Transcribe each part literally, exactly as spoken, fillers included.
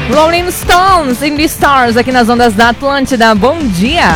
Rolling Stones in the Stars, aqui nas ondas da Atlântida. Bom dia!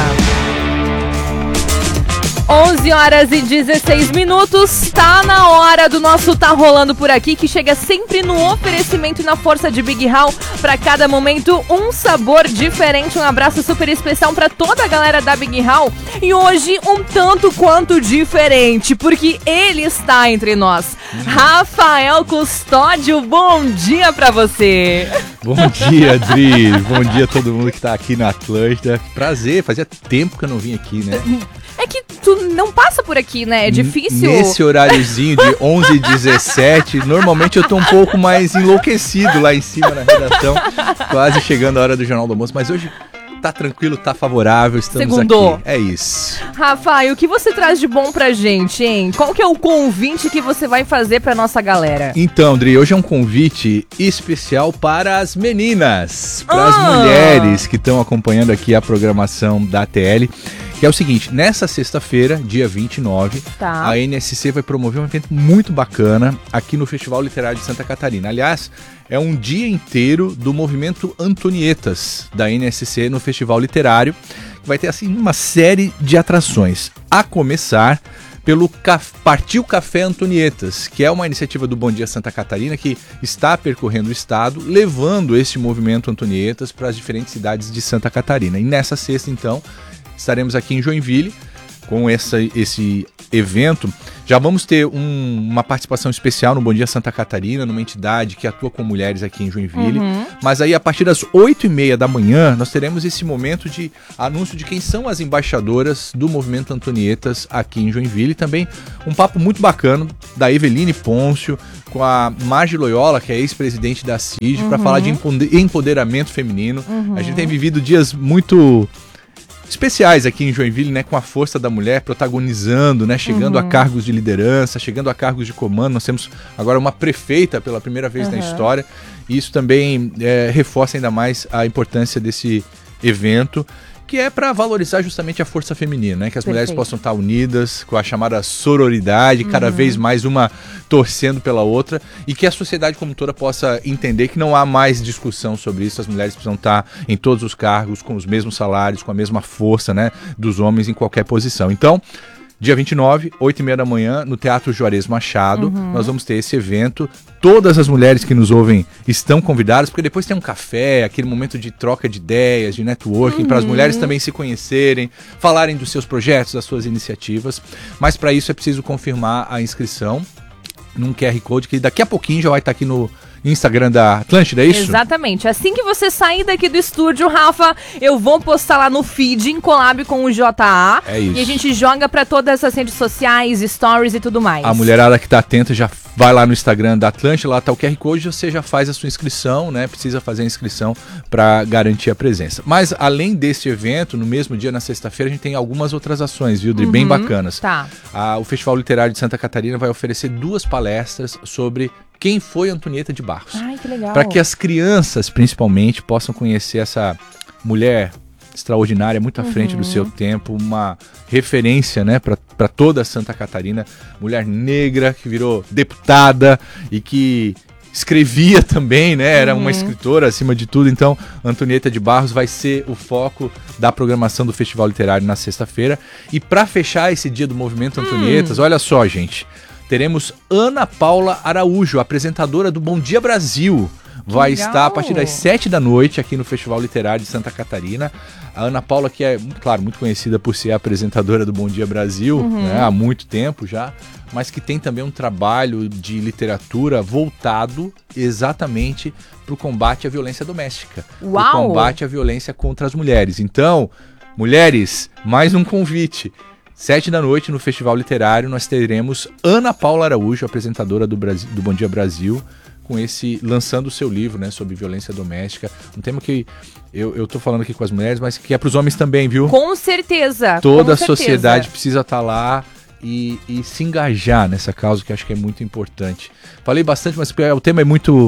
onze horas e dezesseis minutos, tá na hora do nosso Tá Rolando Por Aqui, que chega sempre no oferecimento e na força de Big Hall. Pra cada momento, um sabor diferente. Um abraço super especial pra toda a galera da Big Hall. E hoje, um tanto quanto diferente, porque ele está entre nós. Hum. Rafael Custódio, bom dia pra você. Bom dia, Adri. Bom dia a todo mundo que tá aqui na Atlântida. Prazer, fazia tempo que eu não vim aqui, né? É que tu não passa por aqui, né? É difícil. Nesse horáriozinho de onze e dezessete, normalmente eu tô um pouco mais enlouquecido lá em cima na redação, quase chegando a hora do Jornal do Almoço, mas hoje tá tranquilo, tá favorável, estamos Segundou. aqui. É isso. Rafael, o que você traz de bom pra gente, hein? Qual que é o convite que você vai fazer pra nossa galera? Então, Adri, hoje é um convite especial para as meninas, para as ah. mulheres que estão acompanhando aqui a programação da A T L. Que é o seguinte, nessa sexta-feira, dia vinte e nove, tá. a N S C vai promover um evento muito bacana aqui no Festival Literário de Santa Catarina. Aliás, é um dia inteiro do movimento Antonietas da N S C no Festival Literário, que vai ter assim uma série de atrações, a começar pelo Caf... Partiu Café Antonietas, que é uma iniciativa do Bom Dia Santa Catarina que está percorrendo o estado, levando esse movimento Antonietas para as diferentes cidades de Santa Catarina. E nessa sexta, então, estaremos aqui em Joinville com essa, esse evento. Já vamos ter um, uma participação especial no Bom Dia Santa Catarina, numa entidade que atua com mulheres aqui em Joinville. Uhum. Mas aí, a partir das oito e meia da manhã, nós teremos esse momento de anúncio de quem são as embaixadoras do movimento Antonietas aqui em Joinville. E também um papo muito bacana da Eveline Pôncio com a Marge Loyola, que é ex-presidente da C I D, uhum. para falar de empoderamento feminino. Uhum. A gente tem vivido dias muito especiais aqui em Joinville, né, com a força da mulher protagonizando, né, chegando uhum. a cargos de liderança, chegando a cargos de comando. Nós temos agora uma prefeita pela primeira vez uhum. na história, e isso também é, reforça ainda mais a importância desse evento, que é para valorizar justamente a força feminina, né? Que as Perfeito. mulheres possam estar unidas com a chamada sororidade, uhum. cada vez mais uma torcendo pela outra, e que a sociedade como toda possa entender que não há mais discussão sobre isso. As mulheres precisam estar em todos os cargos, com os mesmos salários, com a mesma força, né, dos homens em qualquer posição. Então, dia vinte e nove, oito e meia da manhã, no Teatro Juarez Machado, uhum. nós vamos ter esse evento. Todas as mulheres que nos ouvem estão convidadas, porque depois tem um café, aquele momento de troca de ideias, de networking, uhum. para as mulheres também se conhecerem, falarem dos seus projetos, das suas iniciativas. Mas para isso é preciso confirmar a inscrição num Q R Code, que daqui a pouquinho já vai estar aqui no Instagram da Atlântida, é isso? Exatamente. Assim que você sair daqui do estúdio, Rafa, eu vou postar lá no feed, em collab com o J A. É isso. E a gente joga pra todas as redes sociais, stories e tudo mais. A mulherada que tá atenta já vai lá no Instagram da Atlântida, lá tá o Q R Code, você já faz a sua inscrição, né? Precisa fazer a inscrição para garantir a presença. Mas além desse evento, no mesmo dia, na sexta-feira, a gente tem algumas outras ações, viu, Dri? Uhum, bem bacanas. Tá. Ah, o Festival Literário de Santa Catarina vai oferecer duas palestras sobre quem foi Antonieta de Barros. Ai, que legal. Para que as crianças, principalmente, possam conhecer essa mulher extraordinária, muito à uhum. frente do seu tempo, uma referência, né, para toda Santa Catarina, mulher negra que virou deputada e que escrevia também, né, era uhum. uma escritora acima de tudo. Então, Antonieta de Barros vai ser o foco da programação do Festival Literário na sexta-feira. E para fechar esse dia do Movimento Antonietas, hum. olha só, gente, teremos Ana Paula Araújo, apresentadora do Bom Dia Brasil. Vai Legal. estar a partir das sete da noite aqui no Festival Literário de Santa Catarina. A Ana Paula, que é, claro, muito conhecida por ser a apresentadora do Bom Dia Brasil, uhum. né, há muito tempo já, mas que tem também um trabalho de literatura voltado exatamente para o combate à violência doméstica. Uau. O combate à violência contra as mulheres. Então, mulheres, mais um convite. Sete da noite no Festival Literário nós teremos Ana Paula Araújo, apresentadora do, Brasil, do Bom Dia Brasil, com esse, lançando o seu livro, né, sobre violência doméstica. Um tema que eu, eu tô falando aqui com as mulheres, mas que é para os homens também, viu? Com certeza. Toda com a certeza. sociedade precisa estar lá e, e se engajar nessa causa, que acho que é muito importante. Falei bastante, mas o tema é muito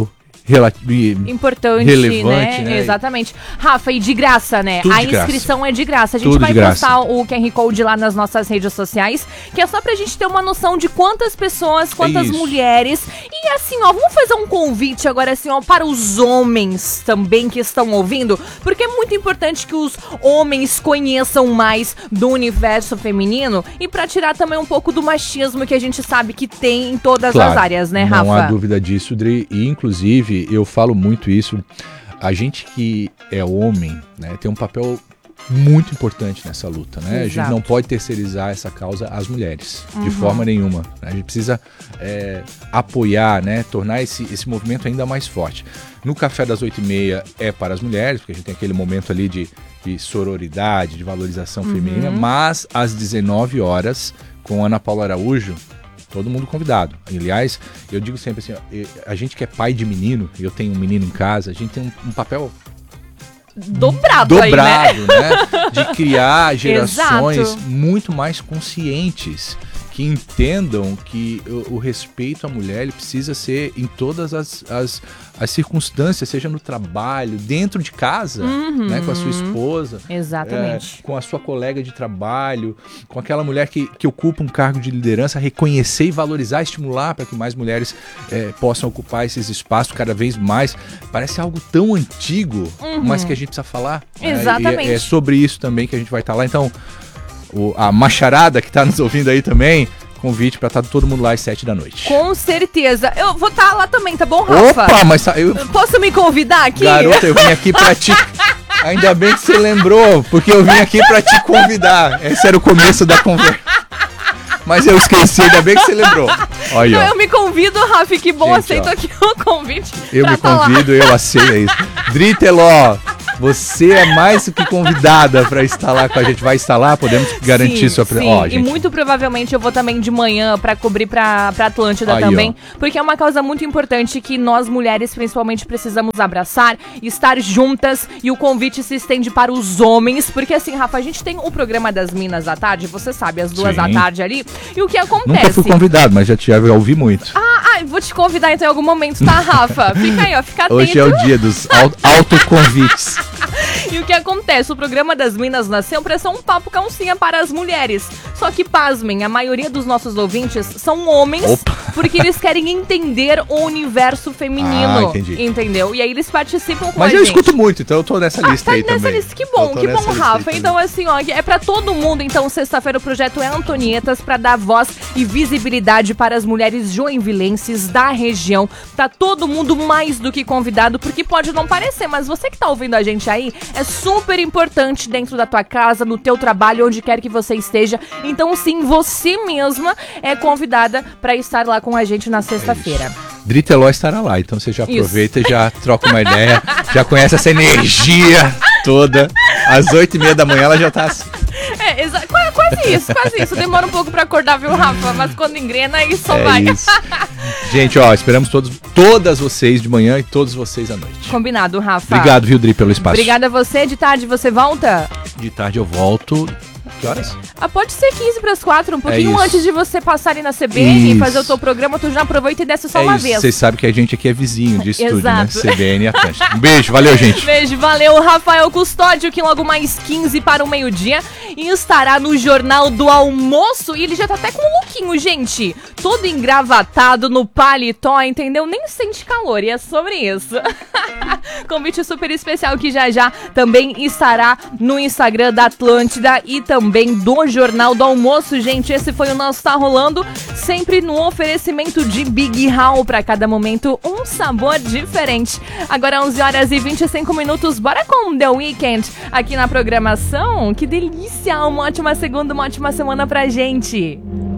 importante, relevante, né? né? Exatamente. Rafa, e de graça, né? Tudo a de inscrição graça. é de graça. A gente Tudo vai de graça. postar o Q R Code lá nas nossas redes sociais, que é só pra gente ter uma noção de quantas pessoas, quantas Isso. mulheres. E assim, ó, vamos fazer um convite agora, assim, ó, para os homens também que estão ouvindo, porque é muito importante que os homens conheçam mais do universo feminino e pra tirar também um pouco do machismo que a gente sabe que tem em todas Claro, as áreas, né, Rafa? Não há dúvida disso, Dri. E, inclusive, eu falo muito isso. A gente que é homem, né, tem um papel muito importante nessa luta, né? Exato. A gente não pode terceirizar essa causa às mulheres, Uhum. de forma nenhuma. Né? A gente precisa é, apoiar, né? Tornar esse, esse movimento ainda mais forte. No Café das oito e meia é para as mulheres, porque a gente tem aquele momento ali de, de sororidade, de valorização Uhum. feminina, mas às dezenove horas, com Ana Paula Araújo, todo mundo convidado. Aliás, eu digo sempre assim, ó, a gente que é pai de menino, eu tenho um menino em casa, a gente tem um, um papel Dobrado, dobrado, aí, né? né? De criar gerações Exato. muito mais conscientes, que entendam que o, o respeito à mulher ele precisa ser em todas as, as, as circunstâncias, seja no trabalho, dentro de casa, Uhum. né, com a sua esposa, Exatamente. é, com a sua colega de trabalho, com aquela mulher que, que ocupa um cargo de liderança, reconhecer e valorizar, estimular para que mais mulheres é, possam ocupar esses espaços cada vez mais. Parece algo tão antigo, Uhum. mas que a gente precisa falar. né? Exatamente. E é, é sobre isso também que a gente vai estar lá. Então, o, a macharada que está nos ouvindo aí também, convite para estar todo mundo lá às sete da noite. Com certeza. Eu vou estar lá também, tá bom, Rafa? Opa, mas tá- eu, Posso me convidar aqui? garota, eu vim aqui para te... Ainda bem que você lembrou, porque eu vim aqui para te convidar. Esse era o começo da conversa. Mas eu esqueci, ainda bem que você lembrou. Olha aí, Então ó. eu me convido, Rafa, que bom, Gente, aceito ó. aqui o convite. Eu pra me tá lá. convido, eu aceito isso. Dri Teló, você é mais do que convidada para estar lá com a gente. Vai estar lá, podemos garantir Sim, sua presença. sim. Ó, E gente, muito provavelmente eu vou também de manhã pra cobrir pra, pra Atlântida Aí, também, ó. porque é uma causa muito importante que nós mulheres principalmente precisamos abraçar, estar juntas, e o convite se estende para os homens, porque assim, Rafa, a gente tem o programa das Minas à tarde, você sabe, às duas Sim. da tarde ali, e o que acontece? nunca fui convidado, mas já te ouvi muito. Ah, ah, vou te convidar então em algum momento, tá, Rafa? Fica aí, ó, fica atento. Hoje é o dia dos au- autoconvites. E o que acontece? O programa das Minas nasceu pra ser um papo calcinha para as mulheres. Só que, pasmem, a maioria dos nossos ouvintes são homens, Opa. porque eles querem entender o universo feminino. Ah, entendi. Entendeu? E aí eles participam com Mas a eu gente. escuto muito, então eu tô nessa lista Tá aí nessa também. lista, que bom, Eu tô que nessa bom, lista aí Rafa. também. Então, assim, ó, é pra todo mundo. Então, sexta-feira o projeto é Antonietas pra dar voz e visibilidade para as mulheres joinvilenses da região. Tá todo mundo mais do que convidado, porque pode não parecer, mas você que tá ouvindo a gente aí é super importante dentro da tua casa, no teu trabalho, onde quer que você esteja. Então, sim, você mesma é convidada pra estar lá com a gente na sexta-feira. Dri Teló estará lá, então você já Isso. aproveita e já troca uma ideia, já conhece essa energia toda. Às oito e meia da manhã ela já tá assim. É, exa- qua- quase isso, quase isso. Demora um pouco pra acordar, viu, Rafa? Mas quando engrena, aí só É vai. isso. Gente, ó, esperamos todos, todas vocês de manhã e todos vocês à noite. Combinado, Rafa. Obrigado, viu, Dri, pelo espaço. Obrigada a você. De tarde você volta? De tarde eu volto. Que horas? Ah, pode ser quinze para as quatro, um pouquinho isso. antes de você passar ali na C B N e Isso. fazer o teu programa, tu já aproveita e desce só é uma isso. vez. Vocês sabem que a gente aqui é vizinho de estúdio, né? Exato. C B N e Atlântida. Um beijo, valeu, gente. Beijo, valeu, Rafael Custódio, que logo mais quinze para o meio-dia e estará no Jornal do Almoço. E ele já tá até com um lookinho, gente. Todo engravatado no paletó, entendeu? Nem sente calor, e é sobre isso. Convite super especial que já já também estará no Instagram da Atlântida e também do Jornal do Almoço, gente. Esse foi o nosso Tá Rolando, sempre no oferecimento de Big Hall, para cada momento um sabor diferente. Agora onze horas e vinte e cinco minutos, bora com The Weeknd aqui na programação. Que delícia, uma ótima segunda, uma ótima semana pra gente.